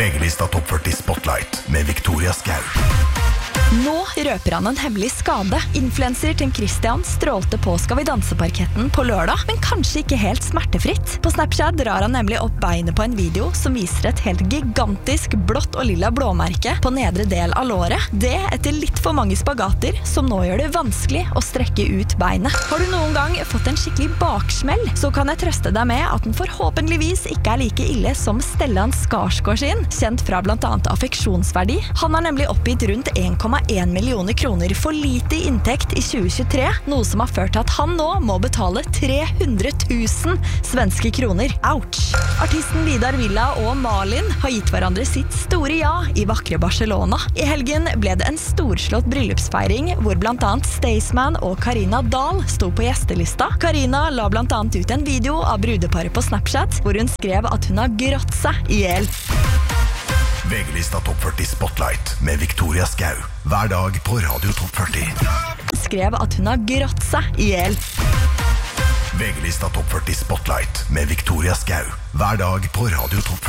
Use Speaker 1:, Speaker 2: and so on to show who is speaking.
Speaker 1: VG-lista Topp 40 Spotlight med Victoria Skau.
Speaker 2: Nå røper han en hemmelig skade. Influencer Tim Christian strålte på Skal vi danse-parketten på lørdag, men kanskje ikke helt smertefritt. På Snapchat drar han nemlig opp beinet på en video som viser et helt gigantisk blått og lilla blåmerke på nedre del av låret. Det etter litt for mange spagater, som nå gjør det vanskelig å strekke ut beinet. Har du noen gang fått en skikkelig baksmell, så kan jeg trøste deg med at den forhåpentligvis ikke er like ille som Stellan Skarsgård sin, kjent fra blant annet affeksjonsverdi. Han har nemlig oppgitt rundt 1,1 millioner kroner for lite i inntekt i 2023, noe som har ført til at han nå må betale 300 000 svenske kroner. Ouch! Artisten Vidar Villa og Malin har gitt hverandre sitt store ja i vakre Barcelona. I helgen ble det en storslått bryllupsfeiring, hvor blant annet Staysman og Karina Dahl sto på gjestelista. Karina la blant annet ut en video av brudeparet på Snapchat, hvor hun skrev at hun har grått seg i hjel.
Speaker 1: VG-lista Topp 40 Spotlight med Victoria Skau. Hver dag på Radio Topp 40.
Speaker 2: Skrev at hun har grått seg i hjel.
Speaker 1: VG-lista Topp 40 Spotlight med Victoria Skau. Hver dag på Radio Topp 40.